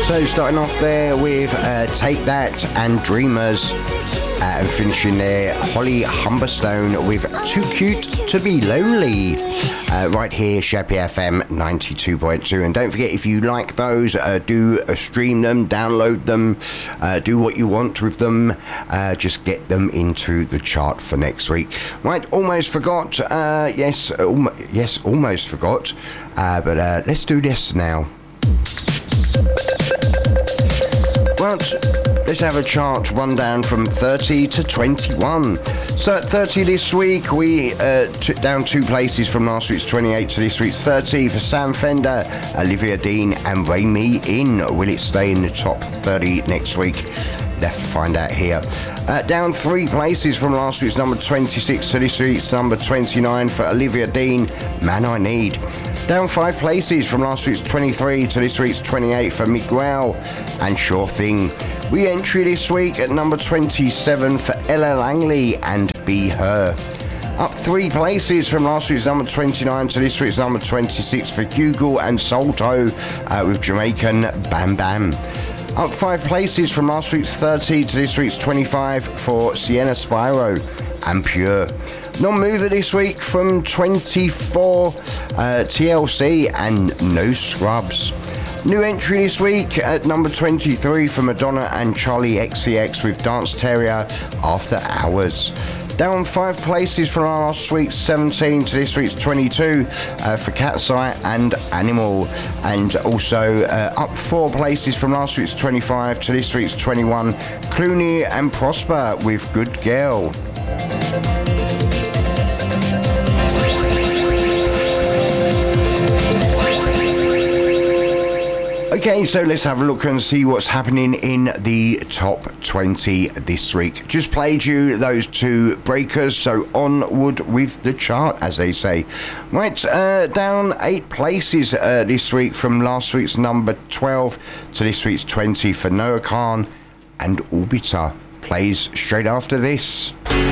So starting off there with Take That and Dreamers, and finishing there Holly Humberstone with Too Cute to Be Lonely, right here Sheppey FM 92.2. And don't forget, if you like those, do stream them, download them, do what you want with them, just get them into the chart for next week. Right, almost forgot, yes, almost forgot, but let's do this now. Right, let's have a chart rundown from 30 to 21. So at 30 this week, we took down 2 places from last week's 28 to this week's 30 for Sam Fender, Olivia Dean and Ray Me In. Will it stay in the top 30 next week? Left to find out here. Down 3 places from last week's number 26 to this week's number 29 for Olivia Dean, Man I Need. Down 5 places from last week's 23 to this week's 28 for Miguel and Sure Thing. Re-entry this week at number 27 for Ella Langley and Be Her. Up 3 places from last week's number 29 to this week's number 26 for Google and Salto with Jamaican Bam Bam. Up 5 places from last week's 30 to this week's 25 for Sienna Spyro and Pure. Non-mover this week from 24, TLC and No Scrubs. New entry this week at number 23 for Madonna and Charlie XCX with Dance Terrier After Hours. Down 5 places from last week's 17 to this week's 22 for Cat's Eye and Animal. And also up 4 places from last week's 25 to this week's 21, Clooney and Prosper with Good Girl. Okay, so let's have a look and see what's happening in the top 20 this week. Just played you those 2 breakers, so onward with the chart, as they say. Right, down 8 places this week from last week's number 12 to this week's 20 for Noah Khan and Orbiter. Plays straight after this.